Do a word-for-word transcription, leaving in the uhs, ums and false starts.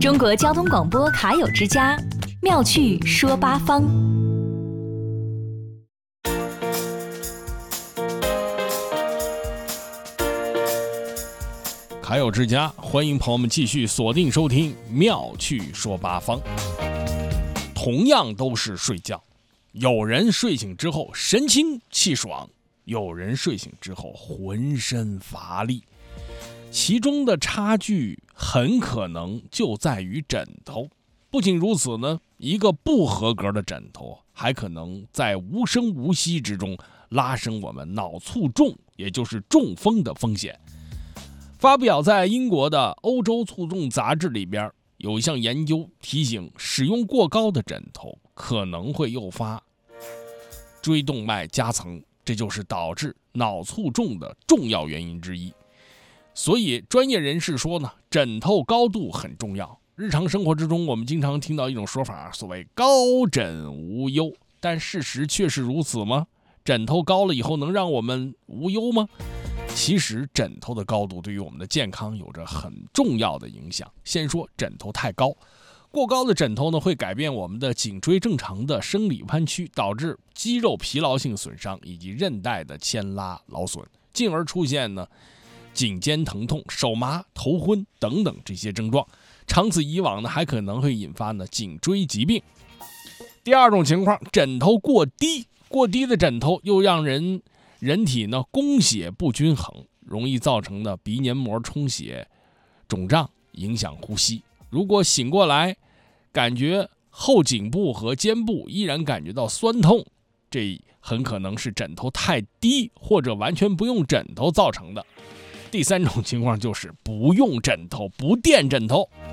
中国交通广播卡友之家，妙趣说八方。 卡友之家，欢迎朋友们继续锁定收听妙趣说八方。同样都是睡觉，有人睡醒之后神清气爽，有人睡醒之后浑身乏力，其中的差距很可能就在于枕头。不仅如此呢，一个不合格的枕头还可能在无声无息之中拉升我们脑卒中，也就是中风的风险。发表在英国的欧洲卒中杂志里边，有一项研究提醒，使用过高的枕头可能会诱发椎动脉夹层，这就是导致脑卒中的重要原因之一。所以专业人士说呢，枕头高度很重要。日常生活之中，我们经常听到一种说法，所谓高枕无忧，但事实确实如此吗？枕头高了以后能让我们无忧吗？其实枕头的高度对于我们的健康有着很重要的影响。先说枕头太高，过高的枕头呢会改变我们的颈椎正常的生理弯曲，导致肌肉疲劳性损伤以及韧带的牵拉劳损，进而出现呢颈肩疼痛、手麻、头昏等等这些症状。长此以往呢，还可能会引发呢颈椎疾病。第二种情况，枕头过低，过低的枕头又让人人体呢供血不均衡，容易造成的鼻黏膜充血、肿胀，影响呼吸。如果醒过来感觉后颈部和肩部依然感觉到酸痛，这很可能是枕头太低或者完全不用枕头造成的。第三种情况就是不用枕头，不垫枕头。